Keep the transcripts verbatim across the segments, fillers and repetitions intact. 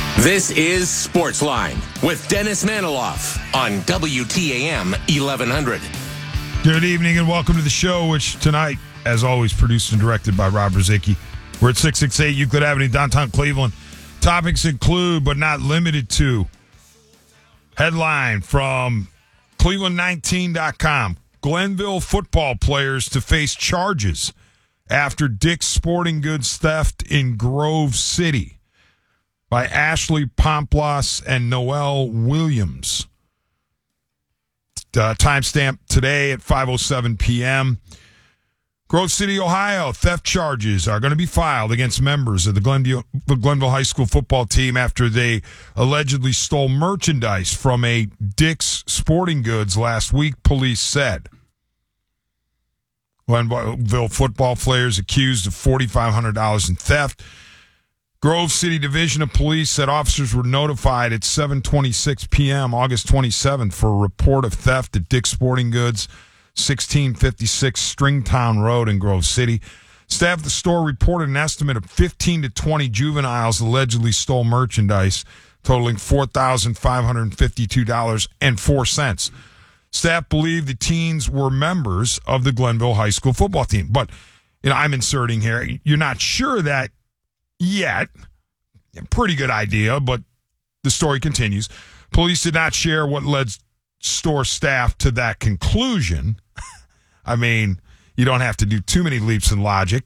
This is Sportsline with Dennis Maniloff on W T A M eleven hundred. Good evening and welcome to the show, which tonight, as always, produced and directed by Rob Ruzicki. We're at six six eight Euclid Avenue, downtown Cleveland. Topics include, but not limited to, headline from Cleveland nineteen dot com. Glenville football players to face charges after Dick's Sporting Goods theft in Grove City, by Ashley Pomplas and Noel Williams. Uh, timestamp today at five oh seven p.m. Grove City, Ohio, theft charges are going to be filed against members of the Glenville, the Glenville High School football team after they allegedly stole merchandise from a Dick's Sporting Goods last week, police said. Glenville football players accused of four thousand five hundred dollars in theft. Grove City Division of Police said officers were notified at seven twenty-six p.m. August twenty-seventh for a report of theft at Dick's Sporting Goods, sixteen fifty-six Stringtown Road in Grove City. Staff at the store reported an estimate of fifteen to twenty juveniles allegedly stole merchandise totaling four thousand five hundred fifty-two dollars and four cents. Staff believed the teens were members of the Glenville High School football team. But, you know, I'm inserting here, you're not sure that yet. Pretty good idea, but the story continues. Police did not share what led store staff to that conclusion. I mean, you don't have to do too many leaps in logic.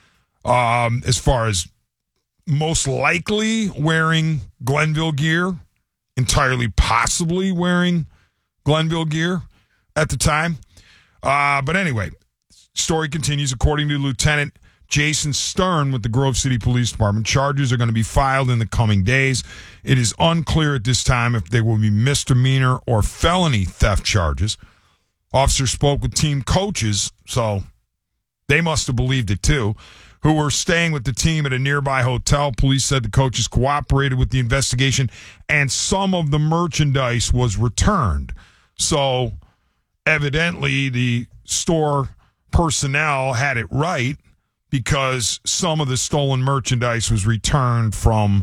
Um, as far as most likely wearing Glenville gear, entirely possibly wearing Glenville gear at the time. Uh, but anyway, story continues. According to Lieutenant Jason Stern with the Grove City Police Department, charges are going to be filed in the coming days. It is unclear at this time if they will be misdemeanor or felony theft charges. Officers spoke with team coaches, so they must have believed it too, who were staying with the team at a nearby hotel. Police said the coaches cooperated with the investigation and some of the merchandise was returned. So evidently the store personnel had it right, because some of the stolen merchandise was returned from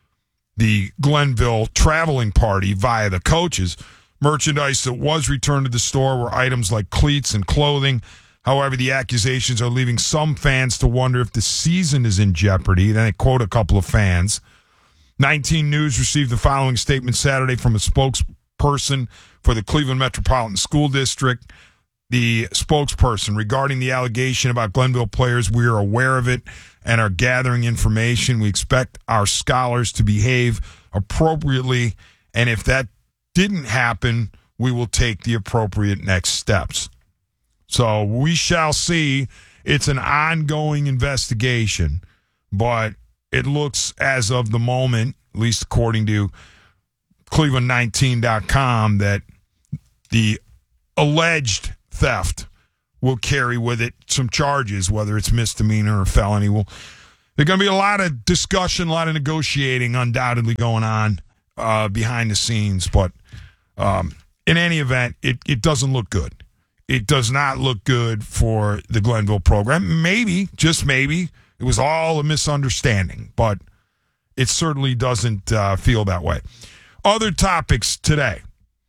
the Glenville traveling party via the coaches. Merchandise that was returned to the store were items like cleats and clothing. However, the accusations are leaving some fans to wonder if the season is in jeopardy. Then I quote a couple of fans. nineteen News received the following statement Saturday from a spokesperson for the Cleveland Metropolitan School District. The spokesperson, regarding the allegation about Glenville players, we are aware of it and are gathering information. We expect our scholars to behave appropriately, and if that didn't happen, we will take the appropriate next steps. So we shall see. It's an ongoing investigation, but it looks as of the moment, at least according to Cleveland nineteen dot com, that the alleged theft will carry with it some charges, whether it's misdemeanor or felony. Well, there's going to be a lot of discussion, a lot of negotiating undoubtedly going on uh, behind the scenes. But um, in any event, it, it doesn't look good. It does not look good for the Glenville program. Maybe, just maybe, it was all a misunderstanding, but it certainly doesn't uh, feel that way. Other topics today.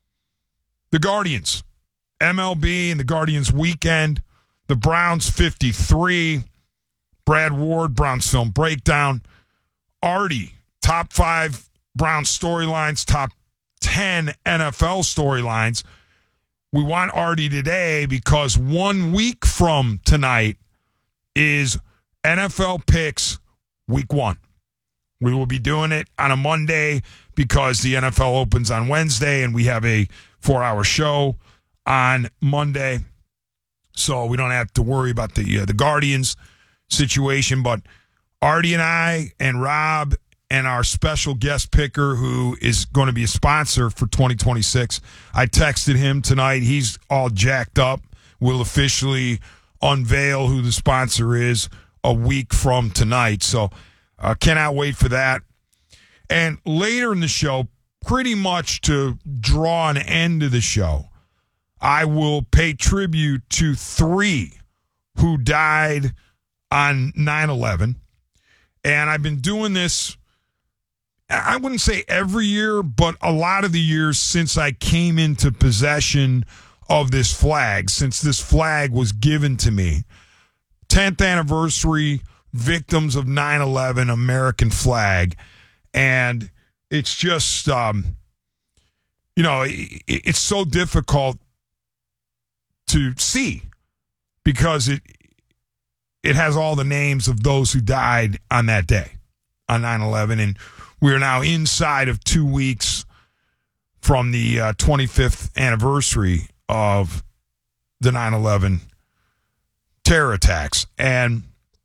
The Guardians. M L B and the Guardians weekend. The Browns fifty-three. Brad Ward, Browns film breakdown. Artie, top five Browns storylines, top ten N F L storylines. We want Artie today because one week from tonight is N F L picks week one. We will be doing it on a Monday because the N F L opens on Wednesday and we have a four-hour show on Monday, so we don't have to worry about the uh, the Guardians situation. But Artie and I and Rob and our special guest picker, who is going to be a sponsor for twenty twenty-six, I texted him tonight. He's all jacked up. We'll officially unveil who the sponsor is a week from tonight, so uh, cannot wait for that. And later in the show, pretty much to draw an end to the show, I will pay tribute to three who died on nine eleven. And I've been doing this, I I wouldn't say every year, but a lot of the years since I came into possession of this flag, since this flag was given to me. tenth anniversary, victims of nine eleven, American flag. And it's just, um, you know, it, it's so difficult to see because it it has all the names of those who died on that day, on nine eleven. And we are now inside of two weeks from the uh, twenty-fifth anniversary of the nine eleven terror attacks. And,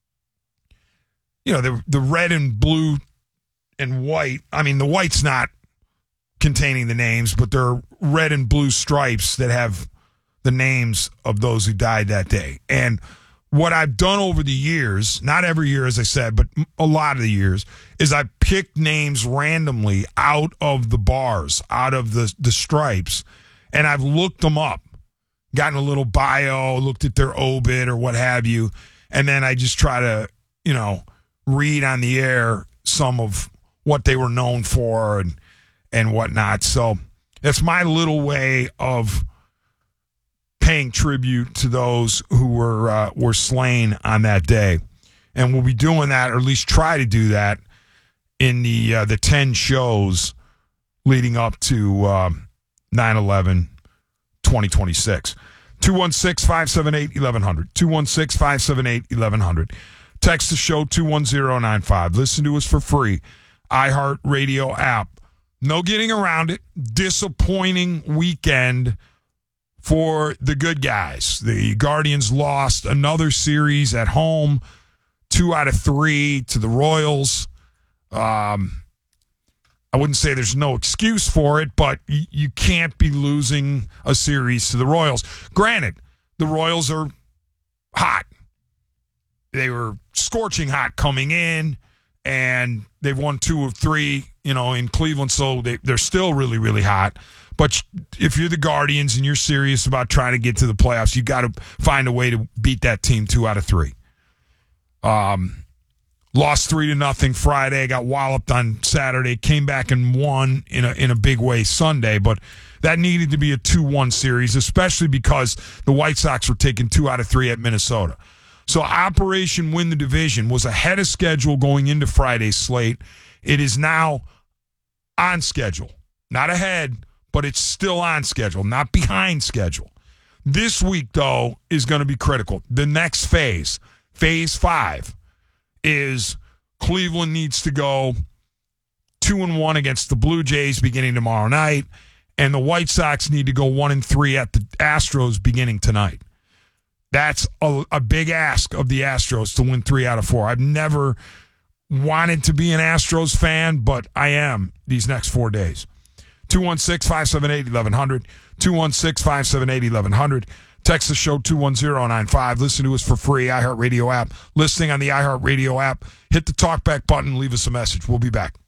you know, the the red and blue and white, I mean, the white's not containing the names, but there are red and blue stripes that have the names of those who died that day. And what I've done over the years, not every year, as I said, but a lot of the years, is I picked names randomly out of the bars, out of the, the stripes, and I've looked them up, gotten a little bio, looked at their obit or what have you, and then I just try to, you know, read on the air some of what they were known for and and whatnot. So that's my little way of paying tribute to those who were uh, were slain on that day. And we'll be doing that, or at least try to do that, in the uh, the ten shows leading up to um, nine eleven twenty twenty-six. two one six, five seven eight, eleven hundred. two one six, five seven eight, eleven hundred. Text the show two one zero nine five. Listen to us for free. iHeartRadio app. No getting around it. Disappointing weekend for the good guys. The Guardians lost another series at home, two out of three to the Royals. Um, I wouldn't say there's no excuse for it, but y- you can't be losing a series to the Royals. Granted, the Royals are hot. They were scorching hot coming in, and they've won two of three, you know, in Cleveland, so they, they're still really, really hot. But if you're the Guardians and you're serious about trying to get to the playoffs, you got to find a way to beat that team two out of three. Um, lost three to nothing Friday, got walloped on Saturday, came back and won in a in a big way Sunday. But that needed to be a two one series, especially because the White Sox were taking two out of three at Minnesota. So Operation Win the Division was ahead of schedule going into Friday's slate. It is now on schedule. Not ahead, but it's still on schedule, not behind schedule. This week, though, is going to be critical. The next phase, phase five, is Cleveland needs to go two and one against the Blue Jays beginning tomorrow night, and the White Sox need to go one and three at the Astros beginning tonight. That's a, a big ask of the Astros to win three out of four. I've never wanted to be an Astros fan, but I am these next four days. two one six, five seven eight, eleven hundred. two one six, five seven eight, eleven hundred. Text the show two one zero nine five. Listen to us for free, iHeartRadio app. Listening on the iHeartRadio app. Hit the talkback button. Leave us a message. We'll be back.